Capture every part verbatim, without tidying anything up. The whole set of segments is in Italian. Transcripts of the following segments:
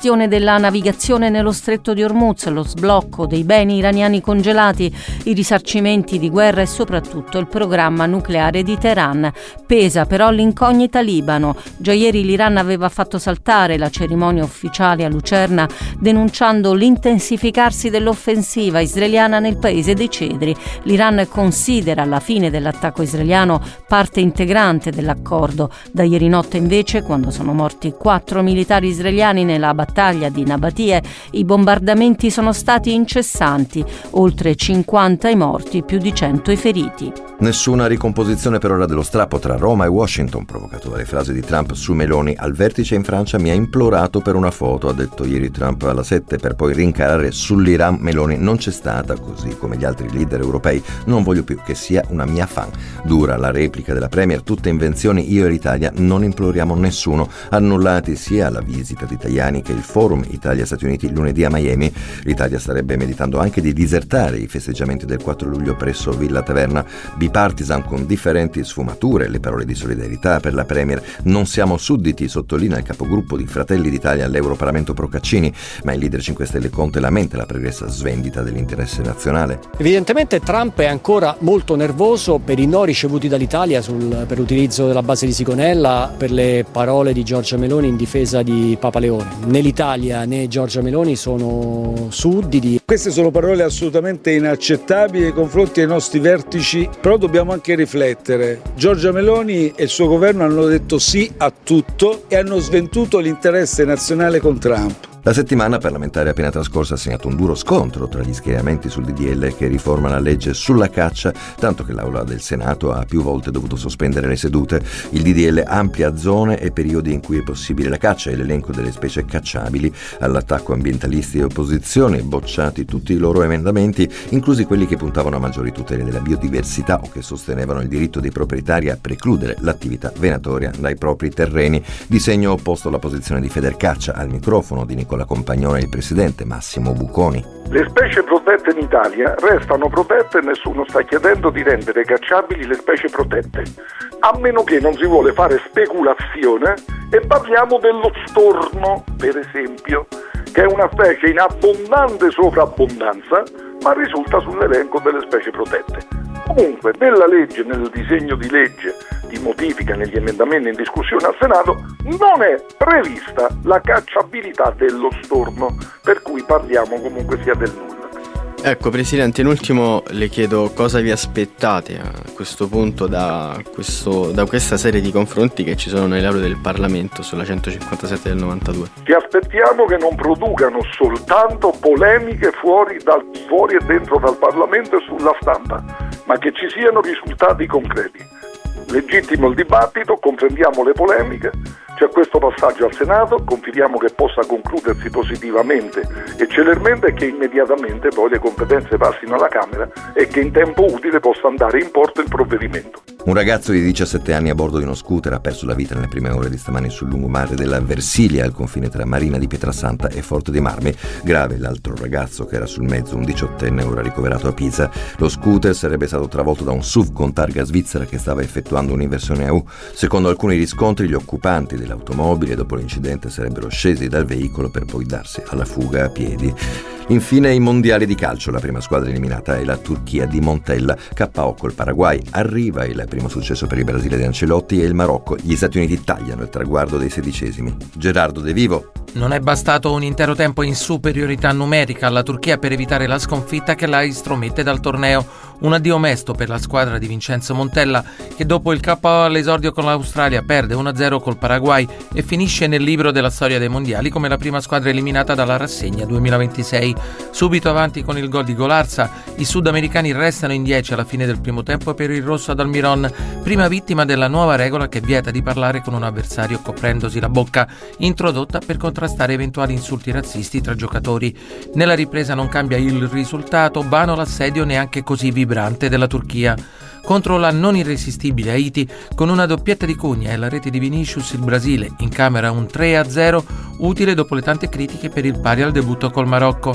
questione della navigazione nello stretto di Hormuz, lo sblocco dei beni iraniani congelati, i risarcimenti di guerra e soprattutto il programma nucleare di Teheran. Pesa però l'incognita Libano. Già ieri l'Iran aveva fatto saltare la cerimonia ufficiale a Lucerna, denunciando l'intensificarsi dell'offensiva israeliana nel paese dei cedri. L'Iran considera la fine dell'attacco israeliano parte integrante dell'accordo. Da ieri notte invece, quando sono morti quattro militari israeliani nella battaglia di Nabatie, i bombardamenti sono stati incessanti, oltre cinquanta i morti, più di cento i feriti. Nessuna ricomposizione per ora dello strappo tra Roma e Washington, provocato dalle frasi di Trump su Meloni. Al vertice in Francia mi ha implorato per una foto, ha detto ieri Trump alla sette, per poi rincarare sull'Iran. Meloni non c'è stata, così come gli altri leader europei. Non voglio più che sia una mia fan. Dura la replica della Premier, tutte invenzioni, io e l'Italia non imploriamo nessuno. Annullati sia la visita di Tajani che il forum Italia-Stati Uniti lunedì a Miami. L'Italia starebbe meditando anche di disertare i festeggiamenti del quattro luglio presso Villa Taverna. Bipartisan con differenti sfumature, le parole di solidarietà per la Premier. Non siamo sudditi, sottolinea il capogruppo di Fratelli d'Italia all'Europarlamento Procaccini, ma il leader cinque Stelle Conte lamenta la pregressa svendita dell'interesse nazionale. Evidentemente Trump è ancora molto nervoso per i no ricevuti dall'Italia sul, per l'utilizzo della base di Sigonella, per le parole di Giorgia Meloni in difesa di Papa Leone. Né l'Italia né Giorgia Meloni sono sudditi. Queste sono parole assolutamente inaccettabili nei confronti dei nostri vertici, però dobbiamo anche riflettere. Giorgia Meloni e il suo governo hanno detto sì a tutto e hanno svenduto l'interesse nazionale con Trump. La settimana parlamentare appena trascorsa ha segnato un duro scontro tra gli schieramenti sul D D L che riforma la legge sulla caccia, tanto che l'Aula del Senato ha più volte dovuto sospendere le sedute. Il D D L amplia zone e periodi in cui è possibile la caccia e l'elenco delle specie cacciabili. All'attacco ambientalisti e opposizione, bocciati tutti i loro emendamenti, inclusi quelli che puntavano a maggiori tutele della biodiversità o che sostenevano il diritto dei proprietari a precludere l'attività venatoria dai propri terreni. Di segno opposto alla posizione di Federcaccia, al microfono di Nicola Compagnone e il presidente Massimo Buconi. Le specie protette in Italia restano protette e nessuno sta chiedendo di rendere cacciabili le specie protette, a meno che non si vuole fare speculazione e parliamo dello storno, per esempio, che è una specie in abbondante sovrabbondanza, ma risulta sull'elenco delle specie protette. Comunque, nella legge, nel disegno di legge di modifica negli emendamenti in discussione al Senato, non è prevista la cacciabilità dello storno, per cui parliamo comunque sia del nulla. Ecco, Presidente, in ultimo le chiedo cosa vi aspettate a questo punto da, questo, da questa serie di confronti che ci sono nelle aule del Parlamento sulla centocinquantasette del novantadue. Ci aspettiamo che non producano soltanto polemiche fuori, dal, fuori e dentro dal Parlamento e sulla stampa, ma che ci siano risultati concreti. Legittimo il dibattito, comprendiamo le polemiche, c'è questo passaggio al Senato, confidiamo che possa concludersi positivamente e celermente e che immediatamente poi le competenze passino alla Camera e che in tempo utile possa andare in porto il provvedimento. Un ragazzo di diciassette anni a bordo di uno scooter ha perso la vita nelle prime ore di stamani sul lungomare della Versilia, al confine tra Marina di Pietrasanta e Forte dei Marmi. Grave l'altro ragazzo che era sul mezzo, un diciottenne, ora ricoverato a Pisa. Lo scooter sarebbe stato travolto da un S U V con targa svizzera che stava effettuando un'inversione a U. Secondo alcuni riscontri, gli occupanti dell'automobile dopo l'incidente sarebbero scesi dal veicolo per poi darsi alla fuga a piedi. Infine i mondiali di calcio, la prima squadra eliminata è la Turchia di Montella, K O col Paraguay, arriva il primo successo per il Brasile di Ancelotti e il Marocco, gli Stati Uniti tagliano il traguardo dei sedicesimi. Gerardo De Vivo. Non è bastato un intero tempo in superiorità numerica alla Turchia per evitare la sconfitta che la estromette dal torneo. Un addio mesto per la squadra di Vincenzo Montella che dopo il K O all'esordio con l'Australia perde uno a zero col Paraguay e finisce nel libro della storia dei mondiali come la prima squadra eliminata dalla rassegna duemilaventisei. Subito avanti con il gol di Golarza, i sudamericani restano in dieci alla fine del primo tempo per il rosso ad Almiron, prima vittima della nuova regola che vieta di parlare con un avversario coprendosi la bocca, introdotta per contrastare eventuali insulti razzisti tra giocatori. Nella ripresa non cambia il risultato, vano l'assedio neanche così vibrante della Turchia. Contro la non irresistibile Haiti, con una doppietta di Cugna e la rete di Vinicius, il Brasile incamera un tre a zero, utile dopo le tante critiche per il pari al debutto col Marocco.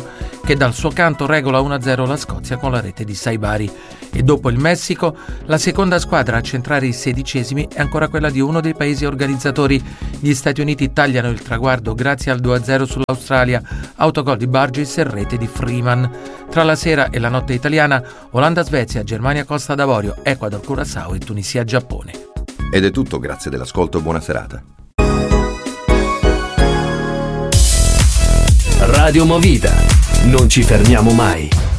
che dal suo canto regola uno a zero la Scozia con la rete di Saibari. E dopo il Messico, la seconda squadra a centrare i sedicesimi è ancora quella di uno dei paesi organizzatori. Gli Stati Uniti tagliano il traguardo grazie al due a zero sull'Australia, autogol di Burgess e rete di Freeman. Tra la sera e la notte italiana, Olanda-Svezia, Germania-Costa d'Avorio, Ecuador-Curaçao e Tunisia-Giappone. Ed è tutto, grazie dell'ascolto, buona serata. Radio Movida. Non ci fermiamo mai.